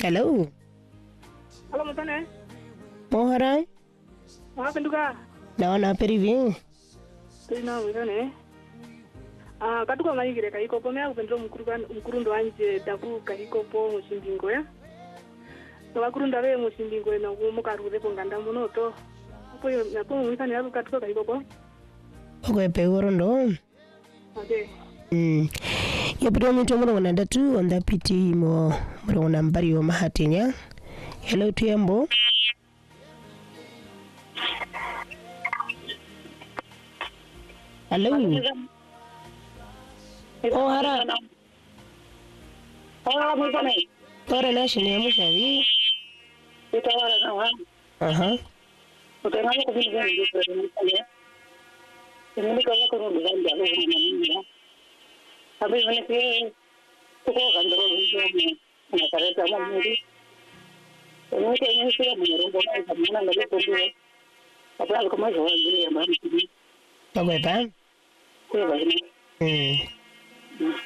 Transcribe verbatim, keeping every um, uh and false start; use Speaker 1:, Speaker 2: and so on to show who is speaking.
Speaker 1: Hello.
Speaker 2: Halo mtane.
Speaker 1: Mohara.
Speaker 2: Wapi nduka?
Speaker 1: Naona perivi.
Speaker 2: Tuna mtane. Ah, katuka ngayigire kahikopo mya kupendro mkurukan mkurundo wanje dabu kahikopo musimbingo ya. Nabakurunda be musimbingo na kumukarude ponganda munoto. Apo napo mtane yabu katuka kahikopo.
Speaker 1: Okwe peworondo.
Speaker 2: Okay.
Speaker 1: Mm. Ya bro mito mwana wanadatu onda piti mo mwana wanambari wa mahatinya. Hello tuyambo. Hello. Oh hara.
Speaker 2: Oh mtane.
Speaker 1: Tore na shini ya mushavi.
Speaker 2: Itawala na wa.
Speaker 1: Aha.
Speaker 2: Utengana kwa vile ndio mtane. Mimi kama kuna ndio ndio ndio. Sabi vile ke tuko kandoro ndio na kareta mamuri. Mimi kama sio mrongo na kama ndio ndio. Hapa kama hiyo ndio mamuri.
Speaker 1: Okwe pa.
Speaker 2: Kwa hivyo.
Speaker 1: Mm.